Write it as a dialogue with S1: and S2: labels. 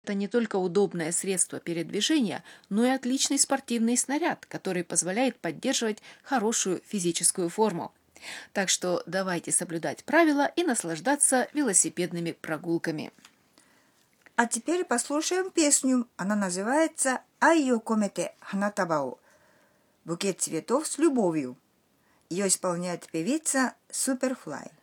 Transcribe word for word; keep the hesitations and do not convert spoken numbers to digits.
S1: Это не только удобное средство передвижения, но и отличный спортивный снаряд, который позволяет поддерживать хорошую физическую форму. Так что давайте соблюдать правила и наслаждаться велосипедными прогулками.
S2: А теперь послушаем песню. Она называется «Ай о комете ханатаба о» – «Букет цветов с любовью». Ее исполняет певица Суперфлай.